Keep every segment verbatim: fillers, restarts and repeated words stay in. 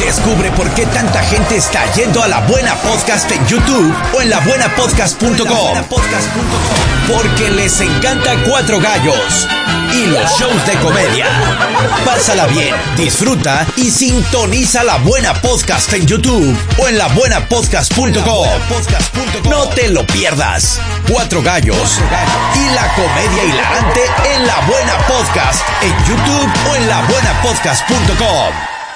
Descubre por qué tanta gente está yendo a La Buena Podcast en YouTube o en la buena podcast punto com. Porque les encanta Cuatro Gallos y los shows de comedia. Pásala bien, disfruta y sintoniza La Buena Podcast en YouTube o en la buena podcast punto com. No te lo pierdas. Cuatro Gallos y la comedia hilarante en La Buena Podcast en YouTube o en la buena podcast punto com.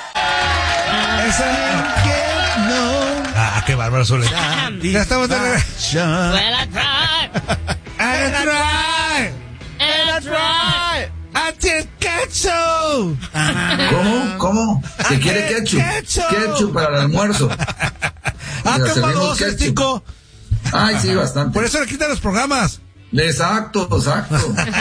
Ah, qué bárbaro, Soledad. Y ya estamos de regreso. Well, I tried. And I try. And I tried. Until ketchup. ¿Cómo? ¿Cómo? ¿Se quiere ketchup? Ketchup. Ketchup para el almuerzo. Ah, Mira, qué servimos malo, ketchup. Tico. Ay, sí, bastante. Por eso le quitan los programas. Exacto, exacto.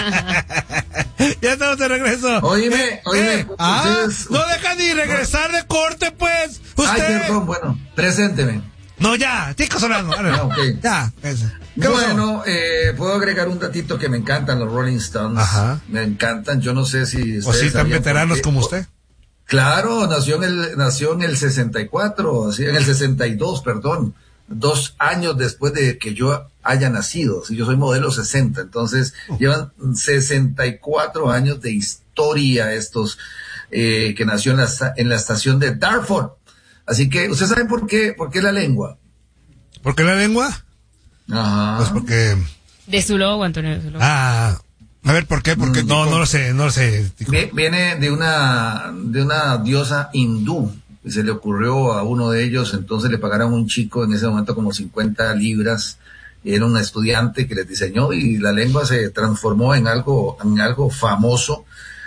Ya estamos de regreso. Oíme, oíme. Eh, ah, ustedes- no dejan ni regresar de corte, pues. Usted. Ay, perdón, bueno, presénteme. No, ya, Tico Solano. Ah, ok. Ya, eso. ¿Qué pasó? Bueno, eh, puedo agregar un datito que me encantan los Rolling Stones. Ajá. Me encantan, yo no sé si O ustedes sí, tan sabían veteranos por qué. como usted. Claro, nació en el, nació en el sesenta y cuatro, así, en el sesenta y dos, perdón, dos años después de que yo haya nacido. Si yo soy modelo sesenta, entonces Oh. llevan sesenta y cuatro años de historia estos, eh, que nació en la, esta- en la estación de Dartford. Así que, ¿ustedes saben por qué, por qué la lengua? ¿Por qué la lengua? Ajá. Pues porque. De su logo, Antonio, de su logo. Ah, a ver, ¿por qué? Porque Mm, no, Tico. no lo sé, no lo sé. Tico. Vie- Viene de una, de una diosa hindú. Y se le ocurrió a uno de ellos, entonces le pagaron a un chico en ese momento como cincuenta libras. Y era un estudiante que les diseñó y la lengua se transformó en algo, en algo famoso,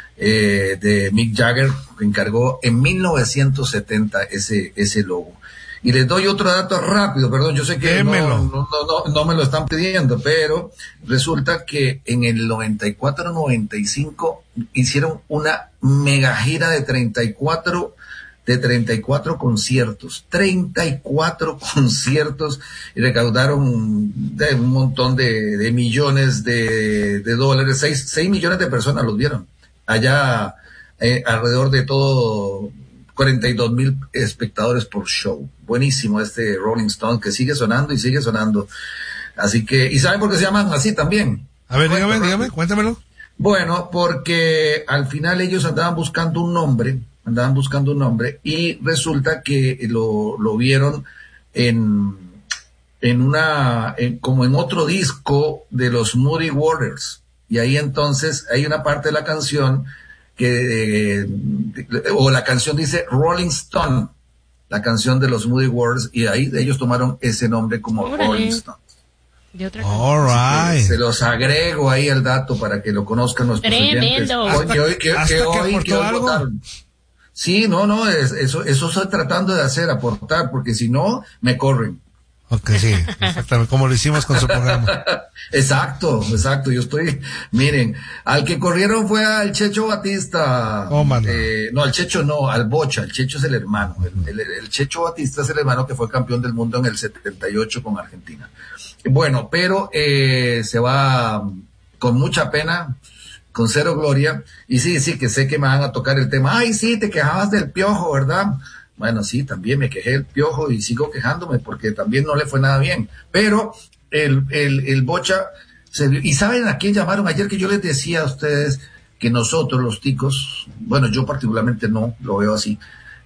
eh, de Mick Jagger, que encargó en mil novecientos setenta ese, ese logo. Y les doy otro dato rápido, perdón, yo sé que no, Démelo. no, no, no, no me lo están pidiendo, pero resulta que en el noventa y cuatro noventa y cinco hicieron una mega gira de treinta y cuatro de treinta y cuatro conciertos, treinta y cuatro conciertos, y recaudaron de un montón de, de millones de, de dólares, seis, seis millones de personas los vieron, allá eh, alrededor de todo cuarenta y dos mil espectadores por show. Buenísimo este Rolling Stone, que sigue sonando y sigue sonando. Así que, ¿y saben por qué se llaman así también? A ver, dígame, Cuento dígame, rápido. cuéntamelo. Bueno, porque al final ellos andaban buscando un nombre, andaban buscando un nombre, y resulta que lo, lo vieron en, en una, en- como en otro disco de los Moody Waters. Y ahí entonces hay una parte de la canción que, eh, o la canción dice Rolling Stone, la canción de los Moody Waters, y ahí ellos tomaron ese nombre como Órale. Rolling Stone. De otra All Eh, right. Se los agrego ahí el dato para que lo conozcan nuestros Tremendo. oyentes. Hasta- Que hoy, que, hasta que que hoy, aportó que hoy algo. votaron. Sí, no, no, es- eso, eso estoy tratando de hacer, aportar, porque si no, me corren. Ok, sí, exactamente, como lo hicimos con su programa. Exacto, exacto, yo estoy, miren, al que corrieron fue al Checho Batista. Oh, mano. Eh, no, al Checho no, al Bocha, el Checho es el hermano. El, el- el Checho Batista es el hermano que fue campeón del mundo en el setenta y ocho con Argentina. Bueno, pero eh, se va con mucha pena, con cero gloria, y sí, sí, que sé que me van a tocar el tema. Ay, sí, te quejabas del Piojo, ¿verdad? Bueno, sí, también me quejé del Piojo y sigo quejándome porque también no le fue nada bien. Pero el, el, el Bocha, se, y ¿saben a quién llamaron ayer? Que yo les decía a ustedes que nosotros los ticos, bueno, yo particularmente no, lo veo así,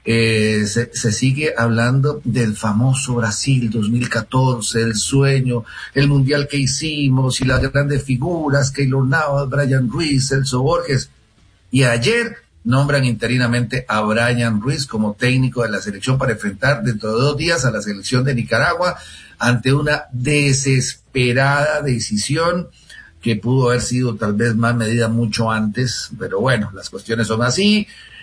eh, se, se sigue hablando del famoso Brasil dos mil catorce, el sueño, el mundial que hicimos y las grandes figuras, Keylor Navas, Brian Ruiz, Celso Borges. Y ayer nombran interinamente a Brian Ruiz como técnico de la selección para enfrentar dentro de dos días a la selección de Nicaragua ante una desesperada decisión que pudo haber sido tal vez más medida mucho antes, pero bueno, las cuestiones son así.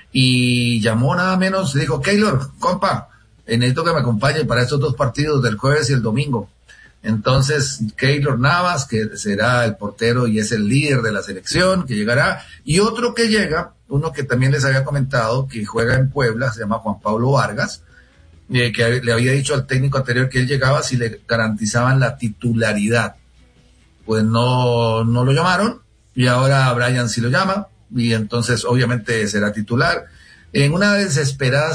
Y llamó nada menos, dijo, Keylor, compa, necesito que me acompañe para estos dos partidos del jueves y el domingo. Entonces, Keylor Navas, que será el portero y es el líder de la selección, que llegará, y otro que llega, uno que también les había comentado, que juega en Puebla, se llama Juan Pablo Vargas, eh, que le había dicho al técnico anterior que él llegaba si le garantizaban la titularidad. Pues no, no lo llamaron, y ahora Brian sí lo llama, y entonces obviamente será titular. En una desesperada